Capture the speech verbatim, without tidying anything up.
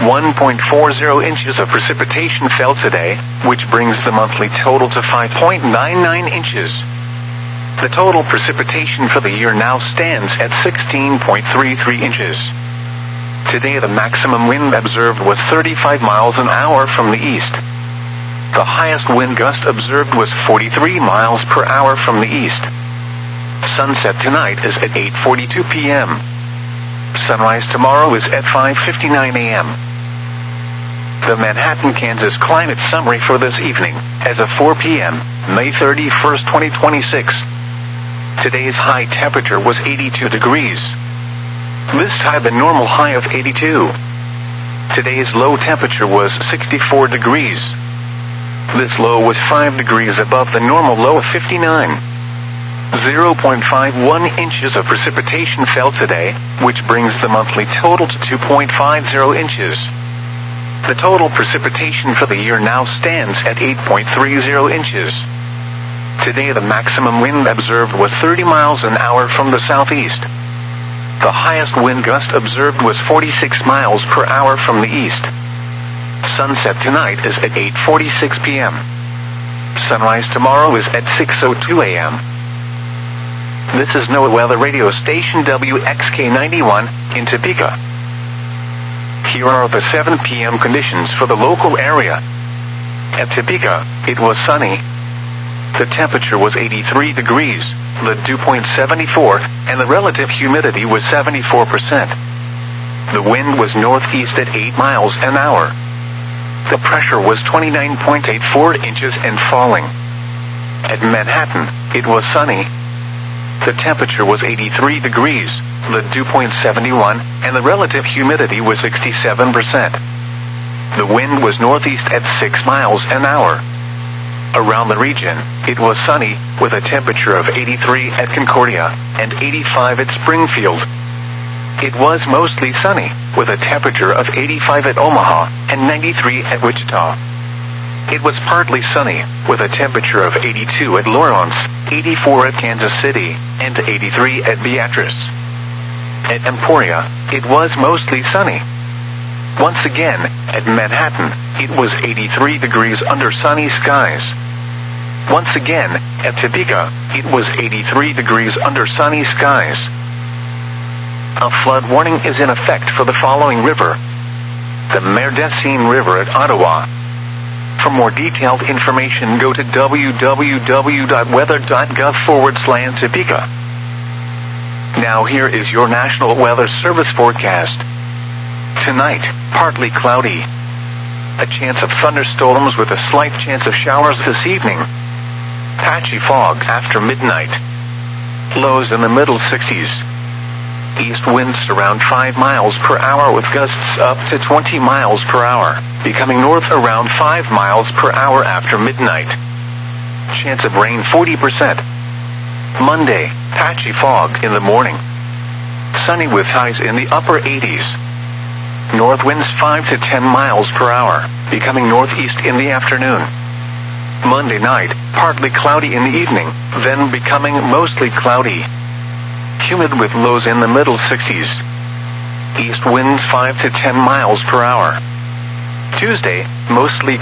one point four zero inches of precipitation fell today, which brings the monthly total to five point nine nine inches. The total precipitation for the year now stands at sixteen point three three inches. Today the maximum wind observed was thirty-five miles an hour from the east. The highest wind gust observed was forty-three miles per hour from the east. Sunset tonight is at eight forty-two p m Sunrise tomorrow is at five fifty-nine a m The Manhattan, Kansas climate summary for this evening, as of four p m, May thirty-first, twenty twenty-six. Today's high temperature was eighty-two degrees. This had the normal high of eighty-two. Today's low temperature was sixty-four degrees. This low was five degrees above the normal low of fifty-nine. zero point five one inches of precipitation fell today, which brings the monthly total to two point five zero inches. The total precipitation for the year now stands at eight point three zero inches. Today the maximum wind observed was thirty miles an hour from the southeast. The highest wind gust observed was forty-six miles per hour from the east. Sunset tonight is at eight forty-six p m Sunrise tomorrow is at six oh two a m This is NOAA Weather Radio Station W X K ninety-one, in Topeka. Here are the seven p m conditions for the local area. At Topeka, it was sunny. The temperature was eighty-three degrees, the dew point seventy-four, and the relative humidity was seventy-four percent. The wind was northeast at eight miles an hour. The pressure was twenty-nine point eight four inches and falling. At Manhattan, it was sunny. The temperature was eighty-three degrees, the dew point seventy-one, and the relative humidity was sixty-seven percent. The wind was northeast at six miles an hour. Around the region, it was sunny, with a temperature of eighty-three at Concordia, and eighty-five at Springfield. It was mostly sunny, with a temperature of eighty-five at Omaha, and ninety-three at Wichita. It was partly sunny, with a temperature of eighty-two at Lawrence, eighty-four at Kansas City, and eighty-three at Beatrice. At Emporia, it was mostly sunny. Once again, at Manhattan, it was eighty-three degrees under sunny skies. Once again, at Topeka, it was eighty-three degrees under sunny skies. A flood warning is in effect for the following river: the Merdecine River at Ottawa. For more detailed information, go to w w w dot weather dot gov forward slash Topeka. Now here is your National Weather Service forecast. Tonight, partly cloudy. A chance of thunderstorms with a slight chance of showers this evening. Patchy fog after midnight. Lows in the middle sixties. East winds around five miles per hour with gusts up to twenty miles per hour, becoming north around five miles per hour after midnight. Chance of rain forty percent. Monday, patchy fog in the morning. Sunny with highs in the upper eighties. North winds five to ten miles per hour, becoming northeast in the afternoon. Monday night, partly cloudy in the evening, then becoming mostly cloudy. Humid with lows in the middle sixties. East winds five to ten miles per hour. Tuesday, mostly